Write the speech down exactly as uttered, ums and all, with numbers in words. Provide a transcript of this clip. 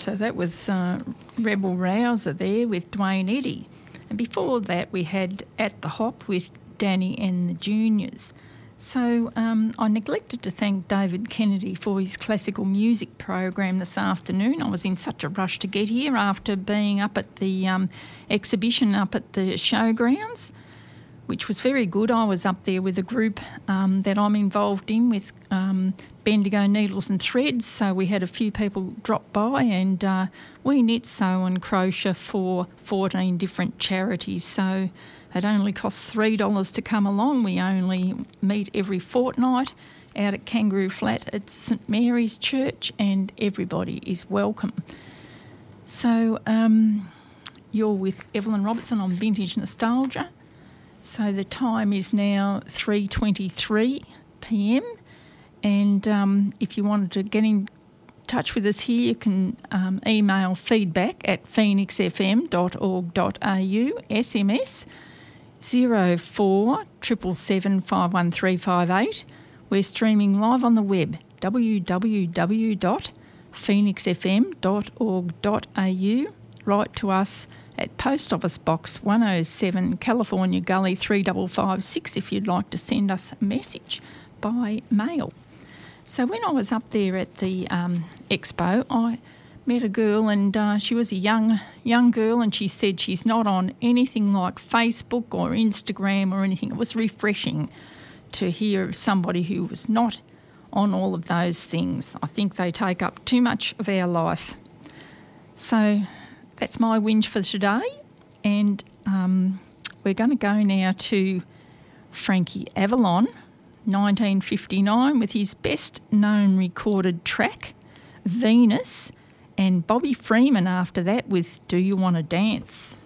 So that was uh, Rebel Rouser there with Dwayne Eddy. And before that we had At the Hop with Danny and the Juniors. So um, I neglected to thank David Kennedy for his classical music program this afternoon. I was in such a rush to get here after being up at the um, exhibition up at the showgrounds, which was very good. I was up there with a group um, that I'm involved in with um, Bendigo Needles and Threads, so we had a few people drop by, and uh, we knit, sew and crochet for fourteen different charities, so it only costs three dollars to come along. We only meet every fortnight out at Kangaroo Flat at St Mary's Church, and everybody is welcome. So um, you're with Evelyn Robertson on Vintage Nostalgia. So the time is now three twenty-three p m, and um, if you wanted to get in touch with us here, you can um, email feedback at phoenix f m dot org dot a u, S M S zero four seven seven seven five one three five eight. We're streaming live on the web, w w w dot phoenix f m dot org dot a u. Write to us at Post Office Box one oh seven, California Gully three five five six if you'd like to send us a message by mail. So when I was up there at the um, expo, I met a girl, and uh, she was a young young girl, and she said she's not on anything like Facebook or Instagram or anything. It was refreshing to hear of somebody who was not on all of those things. I think they take up too much of our life. So that's my whinge for today, and um, we're going to go now to Frankie Avalon, nineteen fifty-nine, with his best-known recorded track, Venus, and Bobby Freeman after that with Do You Want to Dance?